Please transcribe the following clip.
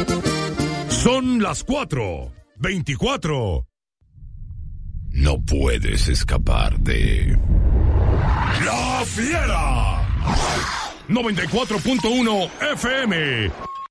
Son las 4:24. No puedes escapar de La Fiera. 94.1 FM.